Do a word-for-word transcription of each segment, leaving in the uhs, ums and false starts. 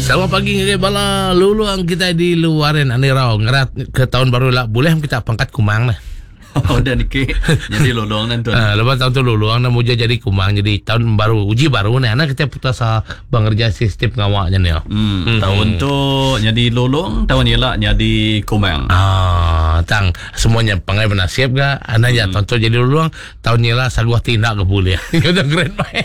Selamat pagi ke bala luluang kita di luaran anirau ngerat ke tahun baru lah. Boleh kita pangkat kumang lah. Oh dah nikah. Jadi luluang nanti. Ah, lepas tahun tu luluang nak muja jadi kumang, jadi tahun baru uji baru ni anak kita putus sa pengerja sistem pengawaknya ni. Hmm, hmm. Tahun tu jadi luluang, tahun ni lah jadi kumang. Ah, tang semuanya pangai bernasib ga. Anaknya hmm. tahun tu jadi luluang, tahun ni lah saguah tindak ke boleh. Kita keren baik.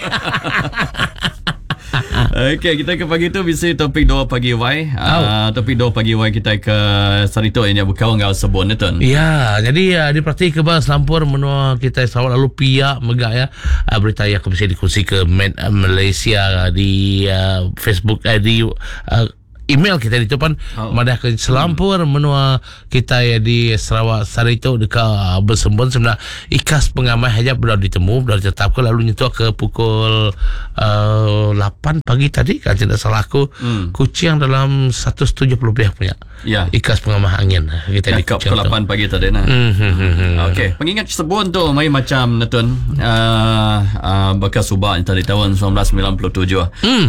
Okey, kita ke pagi tu bisa topik dua pagi Y. Uh, topik dua pagi Y kita ke Sarito ini buka ngau sebon tu. Ya, jadi uh, diperhati ke bang selampur menua kita sawal lalu pihak megak ya. Uh, berita yang bisa dikongsi ke Med, uh, Malaysia uh, di uh, Facebook uh, di uh, email kita di depan oh. madah ke selampur hmm. menua kita ya di Sarawak Sarito dekat bersembun sebenarnya ikas pengamai hajab sudah ditemu sudah ditetapkan lalu nyentuh ke pukul uh, lapan pagi tadi kalau tidak salah aku hmm. kucing dalam seratus tujuh puluh lebih punya ya. Ikas pengamai angin kita ya, di pukul lapan pagi tadi nah. hmm, hmm, hmm. Okey, pengingat sebun tu mai macam netun uh, uh, bekas subak tadi tahun sembilan belas sembilan puluh tujuh hmm.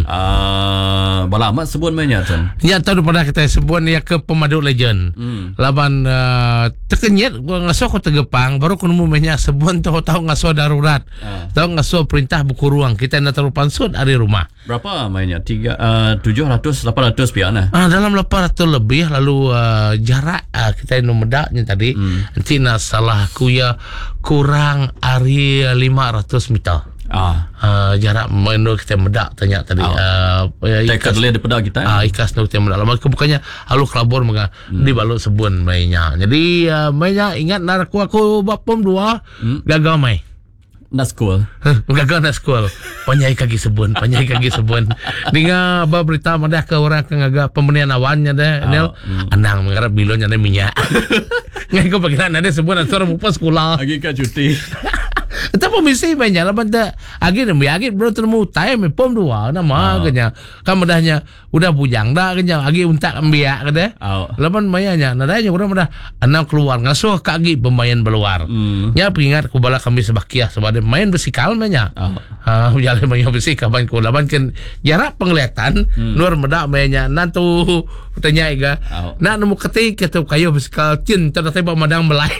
uh, bala amat sebun mainnya tu. Ya, tahu pada kita sebut ni ke Pemadu Legend. Hmm. Laban uh, terkenyit ngaso ko tegepang baru ko nemu banyak sebut tu tahu ngaso darurat. Uh. Tahu ngaso perintah buku ruang kita nak taruh pansut dari rumah. Berapa mainnya? tiga uh, tujuh ratus lapan ratus pian nah. Ah dalam lapan ratus lebih lalu uh, jarak uh, kita no medaknya tadi hmm. nanti nak salah ku ya kurang ari lima ratus meter. Ah, uh, jarak menu kita medak tanya tadi. Ah, uh, ikas boleh daripada kita. Ah, ikas nak kita medak. Lama bukannya halu kelabor maka hmm. di balut sebun mainnya. Jadi uh, mainnya ingat nak aku aku bapom dua hmm. gagal mai. Nak school. Gagal nak school. Panyai kaki sebun, panyai kaki sebun. Dengar apa berita madah ke orang ke ngaga pembenian awannya deh. Nel hmm. anang mengarap bilonnya ada minyak. Ngai ko pagilan ada sebun asor mupa sekolah. Lagi ka cuti. Tapi mesti banyak lah benda. Agi ni agi belum temu time pom dua nama kenya. Kan medahnya udah bujang dah kenya. Agi untak ambiak kede. Lapan mayanya nadanya udah mudah anak keluar ngasuh kaki pemain keluar. Ya peringat ku bala kami sebakia sebagai main besikal manya. Ha jalan main besikal ban ku laban kan jarak penglihatan nur medak mayanya nantu tanya iga. Nak nemu ketik atau kayu besikal cin tertembak madang belai.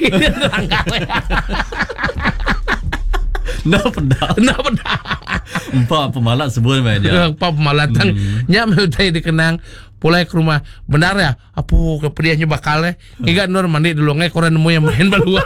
Nak pedak. Nak pedak. Empat pemalat sebut aja. Empat pemalat tang hmm. nya tadi dikenang pulai ke rumah. Benar ya? Apa kepediahnya bakal eh? Hingga nur mandi dulu ngai koran nemu yang main baluang.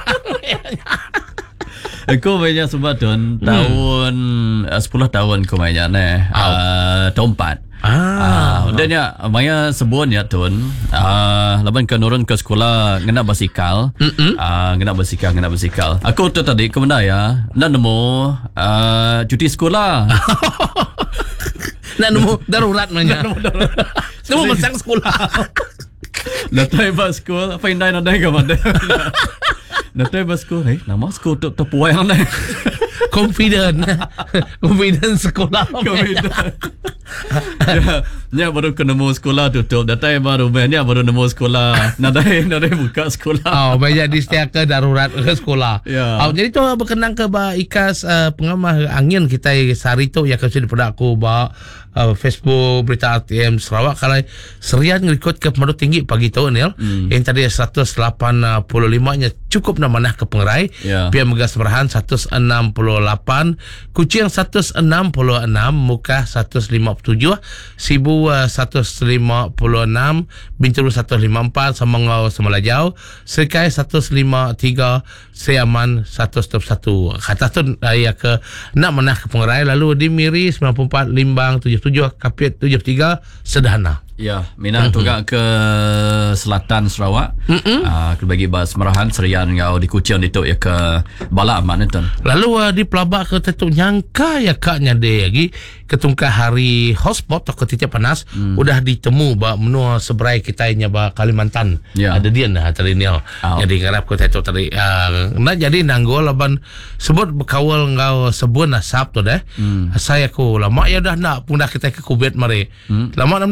Aku banyak sebab tu tahun hmm. sepuluh tahun aku banyak ni. Uh, tahun empat. Ah, uh, dan ya, maya sebun ya tun. Ah, uh, laban ke nurun ke sekolah ngena basikal. Ah, uh, ngena basikal, ngena basikal. Aku tu tadi ke mana ya? Nak nemu uh, cuti sekolah. Nak nemu darurat manya. Nak nemu darurat. Nemu masang sekolah. Nak try bas sekolah, find nine ada ke mana? Nak try bas sekolah, eh, nama sekolah tu terpuai yang lain. Confident. Confident sekolah. Confident. Ya, nya baru ke nemu sekolah tutup. Datai baru banyak baru nemu sekolah. Nadai nadai buka sekolah. Oh, banyak di setiap ke darurat ke sekolah. Ya. Oh, jadi tu berkenang ke ba ikas uh, pengamah angin kita Sarito yang kasi daripada aku ba uh, Facebook berita R T M Sarawak kalau serian ngikut ke Pemadu Tinggi pagi tu Nil. Hmm. Yang tadi seratus lapan puluh lima nya cukup nama nah ke Pengerai. Ya. Pihak Megas Berahan seratus enam puluh lapan, Kuching seratus enam puluh enam, Muka seratus lima puluh tujuh, Sibu uh, seratus lima puluh enam, Bintulu seratus lima puluh empat, Samangau Semalajau, Serikai seratus lima puluh tiga, Seaman seratus dua puluh satu. Kata tu uh, ya ke nak menah ke Pengerai. Lalu di Miri sembilan puluh empat, Limbang tujuh puluh tujuh, Kapit tujuh puluh tiga, Sederhana. Ya, minat mm-hmm. juga ke selatan Sarawak. Mm-hmm. Uh, ke bagi bas Merahan serian ngau di Kuching itu ya ke Bala Aman itu. Lalu uh, di Pelabak ke tetuk nyangka ya kaknya dia lagi ketungkah hari hotspot atau ketitik panas mm. udah ditemu ba menua seberai kita nya ba Kalimantan. Yeah. Ada dia nah tadi ni. Oh. Jadi ngarap ke tetuk tadi uh, nah jadi nanggol laban sebut berkawal ngau sebun asap tu dah. Mm. Saya ku lama ya dah nak pundah kita ke Kubet mari. Mm. Lama nam dah sebun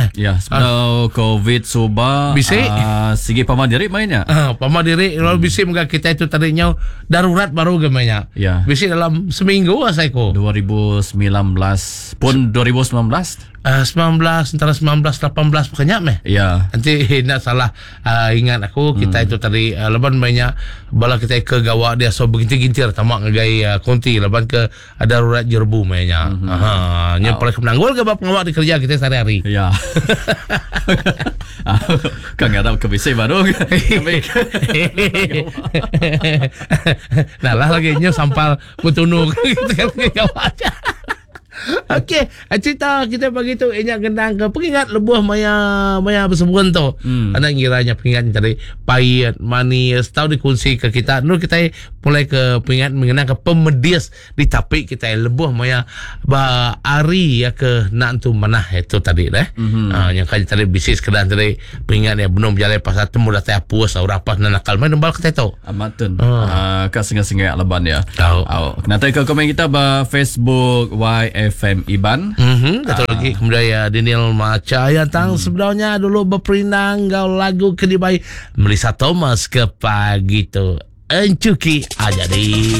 eh. Ya, sebelum COVID suba Bisik. uh, segi pamadiri mainnya. Ah, pamadiri kalau hmm. bisik muka kita itu tadinya darurat baru gemanya. Ya. Bisik dalam seminggu asaiko. dua ribu sembilan belas pun dua ribu sembilan belas. Uh, sembilan belas antara sembilan belas delapan belas makanya meh. Ya. Nanti nak salah uh, ingat aku kita hmm. itu tadi uh, leban banyak bala kita ke gawa dia so begintir-gintir tamak ngagai uh, konti leban ke uh, darurat jerbu mainnya. Hmm. Aha, nya paling menanggul ke bab ngawak di kerja kita sehari-hari. Ya. Kan ada ke bisik baru. Nah lah lagi nya sampal betunu kita kan gawa aja. Okey, cerita kita begitu ingat gendang ke pengingat lebuh maya maya bersebuan tu. Hmm. Anak kiranya pengingat dari pahit, manis, tahu dikunci ke kita. Nur kita mulai ke pengingat mengenang ke pemedis di tapi kita lebuh maya ba ari ya ke nak tu manah itu tadi deh. Mm-hmm. Uh, yang kan tadi bisnis kedan tadi pengingat ya belum jalan pasal temu dah tak puas orang pas nakal main nembal kita tu. Amatun. Uh. Uh, ka sengah-sengah leban ya. Tahu. Oh, nanti ke komen kita ba Facebook Y F M Iban. Mhm, satu lagi kemudian ya Daniel Maca ya tang hmm. sebenarnya dulu berperinang gau lagu kedibai Melissa Thomas ke pagi tu. Encuki aja di